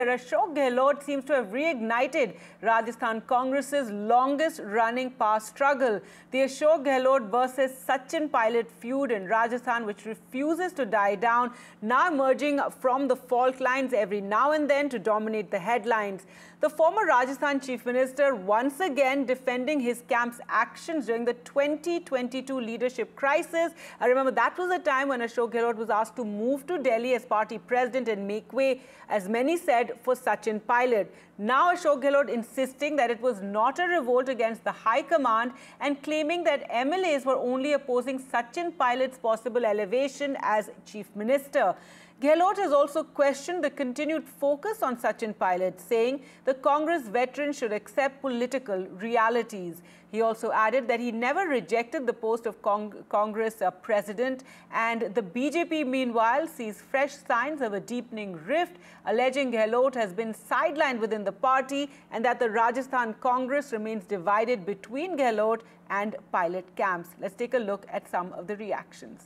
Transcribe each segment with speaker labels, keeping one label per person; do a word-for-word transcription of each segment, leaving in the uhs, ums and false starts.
Speaker 1: Ashok Gehlot seems to have reignited Rajasthan Congress's longest-running past struggle. The Ashok Gehlot versus Sachin Pilot feud in Rajasthan, which refuses to die down, now emerging from the fault lines every now and then to dominate the headlines. The former Rajasthan Chief Minister once again defending his camp's actions during the twenty twenty-two leadership crisis. I remember that was the time when Ashok Gehlot was asked to move to Delhi as party president and make way, as many said, for Sachin Pilot. Now Ashok Gehlot insisting that it was not a revolt against the High Command and claiming that M L As were only opposing Sachin Pilot's possible elevation as Chief Minister. Gehlot has also questioned the continued focus on Sachin Pilot, saying the Congress veteran should accept political realities. He also added that he never rejected the post of Cong Congress uh, president, and the B J P, meanwhile, sees fresh signs of a deepening rift, alleging Gehlot has been sidelined within the party and that the Rajasthan Congress remains divided between Gehlot and Pilot camps. Let's take a look at some of the reactions.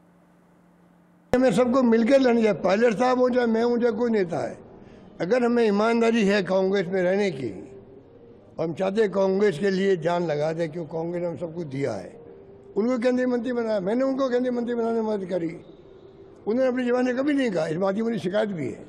Speaker 2: हमें सबको मिलकर लड़ना चाहिए। Pilot साहब हो चाहे मैं हूँ चाहे कोई नेता है, अगर हमें ईमानदारी है कांग्रेस में रहने की, हम चाहते हैं कांग्रेस के लिए जान लगा दे, क्यों कांग्रेस ने हम सबको दिया है। उनको केंद्रीय मंत्री बनाया, मैंने उनको केंद्रीय मंत्री बनाने में मदद करी। उन्होंने अपनी जबान में कभी नहीं कहा, इस बात की मुझे शिकायत भी है।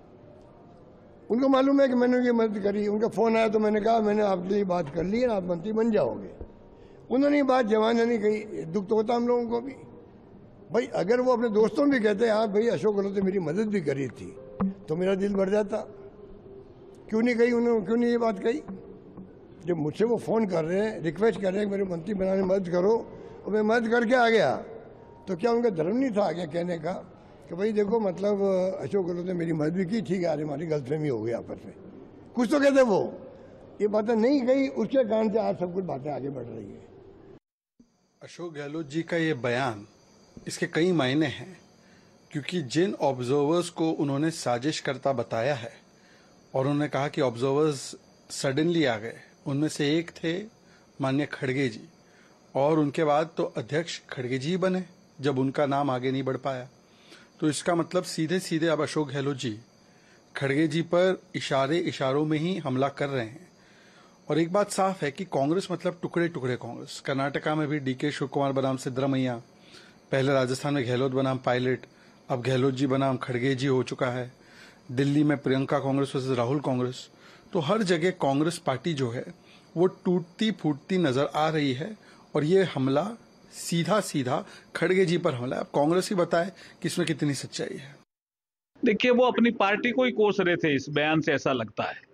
Speaker 2: उनको मालूम है कि मैंने उनकी मदद करी। उनका फोन आया तो मैंने कहा मैंने आपके लिए बात कर ली है, आप मंत्री बन जाओगे। उन्होंने ये बात जवान नहीं कही, दुख तो होता हम लोगों को भी। भाई अगर वो अपने दोस्तों भी कहते हैं हाँ भाई अशोक गहलोत ने मेरी मदद भी करी थी, तो मेरा दिल भर जाता। क्यों नहीं कही उन्होंने, क्यों नहीं ये बात कही? जब मुझसे वो फ़ोन कर रहे हैं, रिक्वेस्ट कर रहे हैं कि मेरे मंत्री बनाने में मदद करो, और मैं मदद करके आ गया, तो क्या उनका धर्म नहीं था आगे कहने का कि भाई देखो मतलब अशोक गहलोत ने मेरी मदद भी की, ठीक है, आज हमारी गलतफहमी हो गई आपस में। कुछ तो कहते वो, ये बातें नहीं कही, उसके कारण से आज सब कुछ बातें आगे बढ़ रही है।
Speaker 3: अशोक गहलोत जी का ये बयान, इसके कई मायने हैं, क्योंकि जिन ऑब्जर्वर्स को उन्होंने साजिश करता बताया है और उन्होंने कहा कि ऑब्जर्वर्स सडनली आ गए, उनमें से एक थे माननीय खड़गे जी, और उनके बाद तो अध्यक्ष खड़गे जी बने जब उनका नाम आगे नहीं बढ़ पाया। तो इसका मतलब सीधे सीधे अब अशोक गहलोत जी खड़गे जी पर इशारे इशारों में ही हमला कर रहे हैं। और एक बात साफ है कि कांग्रेस मतलब टुकड़े टुकड़े कांग्रेस। कर्नाटका में भी डी के शिव कुमार बनाम सिद्धरामैया, पहले राजस्थान में गहलोत बनाम पायलट, अब गहलोत जी बनाम खड़गे जी हो चुका है। दिल्ली में प्रियंका कांग्रेस वर्सेस राहुल कांग्रेस। तो हर जगह कांग्रेस पार्टी जो है वो टूटती फूटती नजर आ रही है, और ये हमला सीधा सीधा खड़गे जी पर हमला है। अब कांग्रेस ही बताए कि इसमें कितनी सच्चाई है।
Speaker 4: देखिए, वो अपनी पार्टी को ही कोस रहे थे इस बयान से, ऐसा लगता है।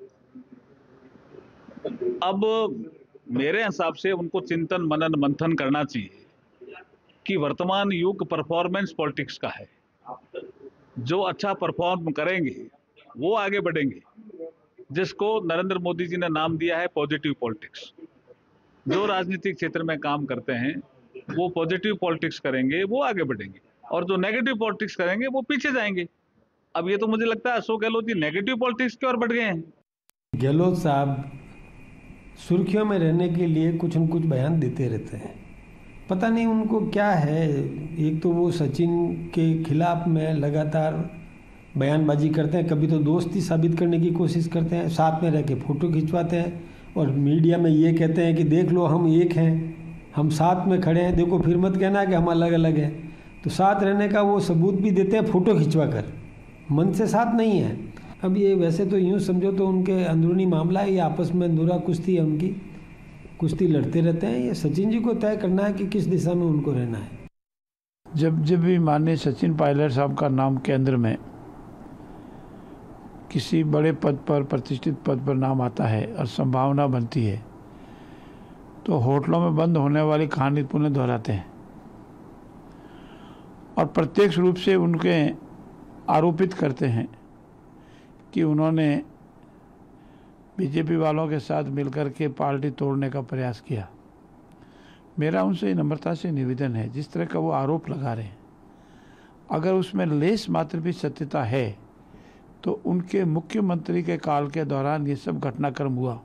Speaker 4: अब मेरे हिसाब से उनको चिंतन मनन मंथन करना चाहिए कि वर्तमान युग परफॉर्मेंस पॉलिटिक्स का है। जो अच्छा परफॉर्म करेंगे वो आगे बढ़ेंगे, जिसको नरेंद्र मोदी जी ने नाम दिया है पॉजिटिव पॉलिटिक्स। जो राजनीतिक क्षेत्र में काम करते हैं वो पॉजिटिव पॉलिटिक्स करेंगे, वो आगे बढ़ेंगे, और जो नेगेटिव पॉलिटिक्स करेंगे वो पीछे जाएंगे। अब ये तो मुझे लगता है अशोक गहलोत जी नेगेटिव पॉलिटिक्स की ओर बढ़ गए हैं।
Speaker 5: गहलोत साहब सुर्खियों में रहने के लिए कुछ न कुछ बयान देते रहते हैं, पता नहीं उनको क्या है। एक तो वो सचिन के खिलाफ में लगातार बयानबाजी करते हैं, कभी तो दोस्ती साबित करने की कोशिश करते हैं, साथ में रह के फ़ोटो खिंचवाते हैं और मीडिया में ये कहते हैं कि देख लो हम एक हैं, हम साथ में खड़े हैं, देखो फिर मत कहना कि हम अलग अलग हैं। तो साथ रहने का वो सबूत भी देते हैं फ़ोटो खिंचवा कर, मन से साथ नहीं है। अब ये वैसे तो यूँ समझो तो उनके अंदरूनी मामला है, ये आपस में नूरा कुश्ती है, उनकी कुश्ती लड़ते रहते हैं। ये सचिन जी को तय करना है कि किस दिशा में उनको रहना है।
Speaker 6: जब जब भी माननीय सचिन पायलट साहब का नाम केंद्र में किसी बड़े पद पर, प्रतिष्ठित पद पर नाम आता है और संभावना बनती है, तो होटलों में बंद होने वाली कहानी पुनः दोहराते हैं और प्रत्यक्ष रूप से उनके आरोपित करते हैं कि उन्होंने बीजेपी वालों के साथ मिलकर के पार्टी तोड़ने का प्रयास किया। मेरा उनसे नम्रता से निवेदन है, जिस तरह का वो आरोप लगा रहे हैं, अगर उसमें लेस मात्र भी सत्यता है तो उनके मुख्यमंत्री के काल के दौरान ये सब घटनाक्रम हुआ,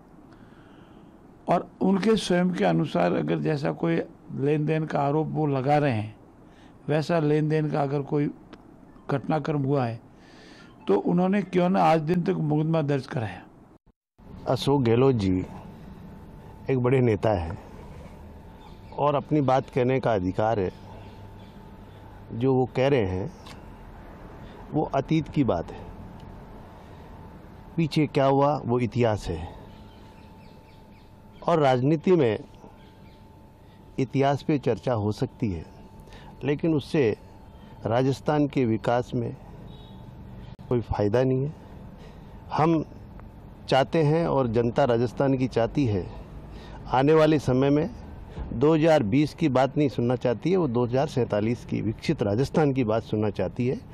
Speaker 6: और उनके स्वयं के अनुसार अगर जैसा कोई लेन देन का आरोप वो लगा रहे हैं, वैसा लेन देन का अगर कोई घटनाक्रम हुआ है तो उन्होंने क्यों ना आज दिन तक मुकदमा दर्ज कराया।
Speaker 7: अशोक गहलोत जी एक बड़े नेता हैं और अपनी बात कहने का अधिकार है। जो वो कह रहे हैं वो अतीत की बात है, पीछे क्या हुआ वो इतिहास है। और राजनीति में इतिहास पे चर्चा हो सकती है, लेकिन उससे राजस्थान के विकास में कोई फ़ायदा नहीं है। हम चाहते हैं और जनता राजस्थान की चाहती है, आने वाले समय में दो हज़ार बीस की बात नहीं सुनना चाहती है, वो दो हज़ार सैंतालीस की विकसित राजस्थान की बात सुनना चाहती है।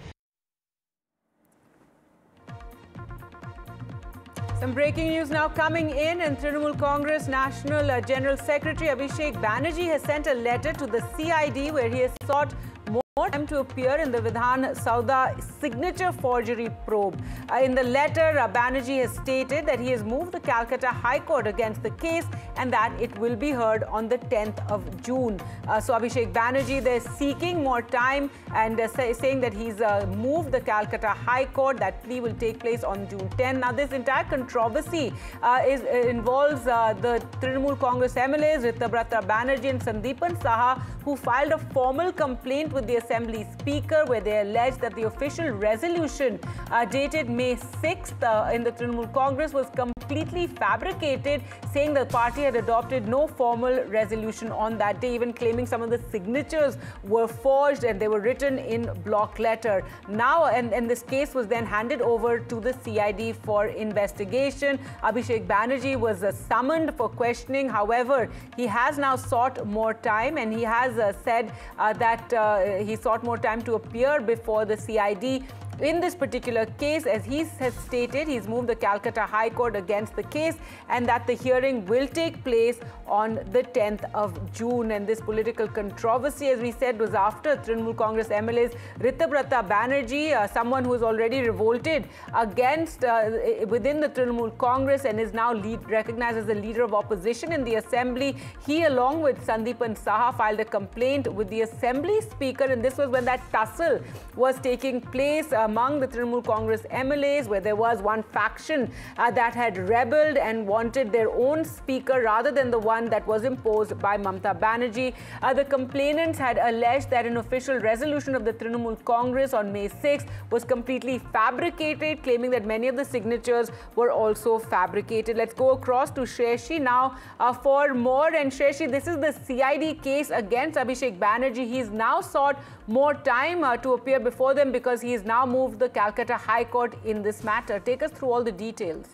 Speaker 1: Some breaking news now coming in, and Trinamool Congress National uh, General Secretary Abhishek Banerjee has sent a letter to the C I D where he has sought more time to appear in the Vidhan Sauda signature forgery probe. Uh, in the letter, uh, Banerjee has stated that he has moved the Calcutta High Court against the case and that it will be heard on the tenth of June. Uh, so Abhishek Banerjee, they're seeking more time and uh, say, saying that he's uh, moved the Calcutta High Court. That plea will take place on June tenth. Now, this entire controversy uh, is uh, involves uh, the Trinamool Congress M L As Ritabrata Banerjee and Sandeepan Saha, who filed a formal complaint with the Assembly Speaker where they alleged that the official resolution uh, dated May sixth uh, in the Trinamool Congress was completely fabricated, saying the party had adopted no formal resolution on that day, even claiming some of the signatures were forged and they were written in block letter. Now, and, and this case was then handed over to the C I D for investigation. Abhishek Banerjee was uh, summoned for questioning. However, he has now sought more time, and he has uh, said uh, that uh, he sought more time to appear before the C I D. In this particular case, as he has stated, he's moved the Calcutta High Court against the case and that the hearing will take place on the tenth of June. And this political controversy, as we said, was after Trinamool Congress M L As Ritabrata Banerjee, uh, someone who has already revolted against uh, within the Trinamool Congress and is now lead, recognized as the leader of opposition in the Assembly. He, along with Sandeepan Saha, filed a complaint with the Assembly Speaker, and this was when that tussle was taking place uh, among the Trinamool Congress M L As, where there was one faction uh, that had rebelled and wanted their own speaker rather than the one that was imposed by Mamata Banerjee. Uh, the complainants had alleged that an official resolution of the Trinamool Congress on May sixth was completely fabricated, claiming that many of the signatures were also fabricated. Let's go across to Shreshi now uh, for more. And Shreshi, this is the C I D case against Abhishek Banerjee. He's now sought more time uh, to appear before them because he is now moved the Calcutta High Court in this matter. Take us through all the details.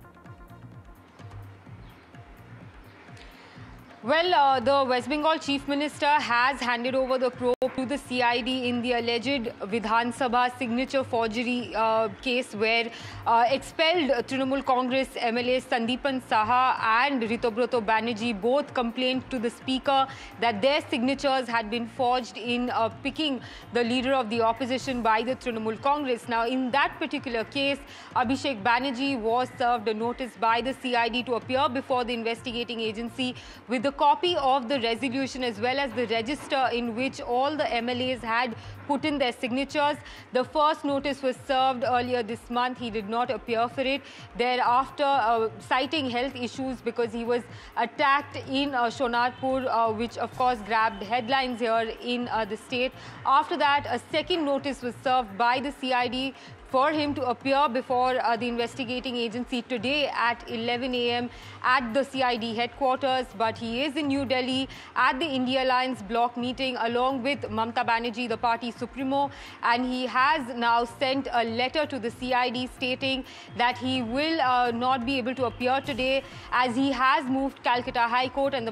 Speaker 8: Well, uh, the West Bengal Chief Minister has handed over the probe to the C I D in the alleged Vidhan Sabha signature forgery uh, case where uh, expelled Trinamool Congress M L As Sandeepan Saha and Ritabrata Banerjee both complained to the Speaker that their signatures had been forged in uh, picking the leader of the opposition by the Trinamool Congress. Now, in that particular case, Abhishek Banerjee was served a notice by the C I D to appear before the investigating agency with the copy of the resolution as well as the register in which all the M L As had put in their signatures. The first notice was served earlier this month. He did not appear for it. Thereafter, uh, citing health issues because he was attacked in uh, Shonarpur, uh, which of course grabbed headlines here in uh, the state. After that, a second notice was served by the C I D for him to appear before uh, the investigating agency today at eleven A M at the C I D headquarters. But he is in New Delhi at the India Alliance block meeting along with Mamata Banerjee, the party supremo, and he has now sent a letter to the C I D stating that he will uh, not be able to appear today as he has moved Calcutta High Court and the